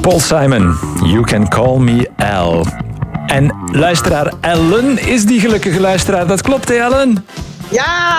Paul Simon, You Can Call Me Al. En luisteraar Ellen is die gelukkige luisteraar. Dat klopt, hè, Ellen? Ja!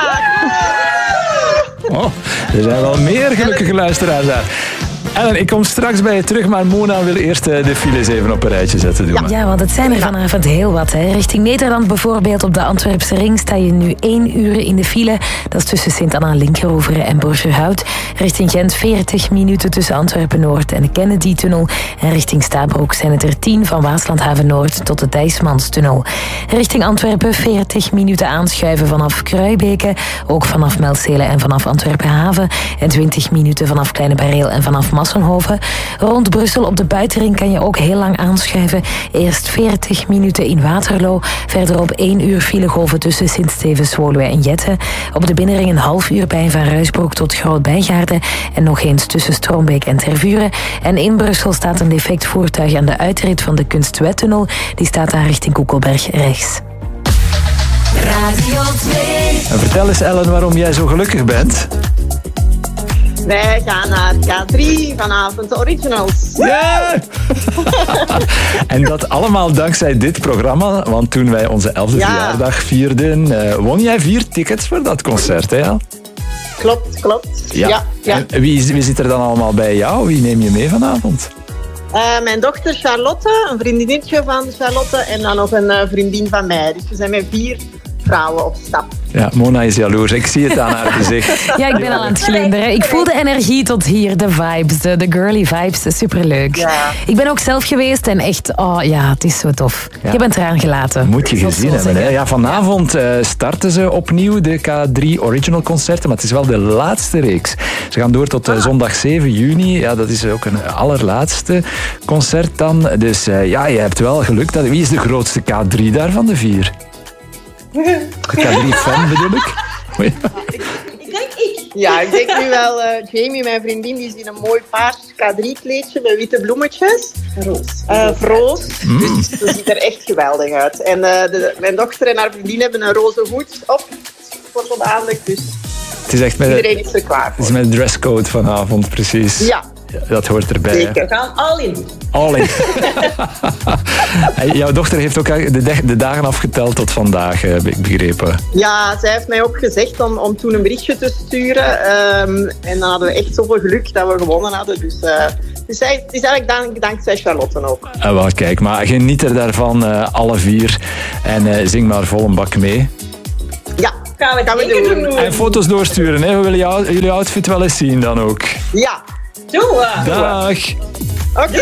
Oh, er zijn wel meer gelukkige luisteraars daar. Ellen, ik kom straks bij je terug, maar Mona wil eerst de files even op een rijtje zetten. Doe maar. Ja, want het zijn er vanavond heel wat. Hè. Richting Nederland bijvoorbeeld op de Antwerpse ring sta je nu 1 uur in de file. Dat is tussen Sint-Anna-Linkeroveren en Borgerhout. Richting Gent 40 minuten tussen Antwerpen-Noord en de Kennedy-tunnel. En richting Stabroek zijn het er 10 van Waaslandhaven-Noord tot de Dijsmanstunnel. Richting Antwerpen 40 minuten aanschuiven vanaf Kruibeke. Ook vanaf Melzele en vanaf Antwerpen-Haven. En 20 minuten vanaf Kleine Bareel en vanaf Massenhoven. Rond Brussel op de buitenring kan je ook heel lang aanschuiven. Eerst 40 minuten in Waterloo. Verderop 1 uur filegolven tussen Sint-Stevens, Woluwe en Jette. Op de binnenring een half uur bij Van Ruysbroek tot Groot-Bijgaarden. En nog eens tussen Stroombeek en Tervuren. En in Brussel staat een defect voertuig aan de uitrit van de Kunstwettunnel. Die staat daar richting Koekelberg rechts. Radio 2. En vertel eens, Ellen, waarom jij zo gelukkig bent. Wij gaan naar K3 vanavond, de Originals. Ja! En dat allemaal dankzij dit programma, want toen wij onze 11e verjaardag vierden, won jij 4 tickets voor dat concert, hè? Klopt. Ja. En wie zit er dan allemaal bij jou? Wie neem je mee vanavond? Mijn dochter Charlotte, een vriendinnetje van Charlotte en dan nog een vriendin van mij. Dus we zijn met 4 vrouwen op stap. Ja, Mona is jaloers. Ik zie het aan haar gezicht. Ja, ik ben al aan het glunderen. Ik voel de energie tot hier, de vibes, de girly vibes. Superleuk. Ja. Ik ben ook zelf geweest en echt, het is zo tof. Ja. Je bent eraan gelaten. Moet je Ik zal het gezien zo hebben. Hè? zeggen. Ja, vanavond starten ze opnieuw de K3 Original Concerten, maar het is wel de laatste reeks. Ze gaan door tot zondag 7 juni. Ja, dat is ook een allerlaatste concert dan. Dus je hebt wel geluk. Wie is de grootste K3 daar van de 4? De K3-fan bedoel ik? Ja, ik denk nu wel, Jamie, mijn vriendin, die is in een mooi paars K3-kleedje met witte bloemetjes. Roos. Dus ze ziet er echt geweldig uit. En mijn dochter en haar vriendin hebben een roze hoed op voor zodanig. Dus Het is echt iedereen is er klaar voor. Het is met dresscode vanavond, precies. Ja. Dat hoort erbij. Zeker. Hè? We gaan all in. All in. Jouw dochter heeft ook de dagen afgeteld tot vandaag, heb ik begrepen. Ja, zij heeft mij ook gezegd om toen een berichtje te sturen. En dan hadden we echt zoveel geluk dat we gewonnen hadden. Dus het is eigenlijk dankzij Charlotte ook. Wel, kijk, maar geniet er daarvan, alle 4. En zing maar vol een bak mee. Ja, gaan we doen. En foto's doorsturen, hè. We willen jullie outfit wel eens zien dan ook. Ja. Dag. Oké.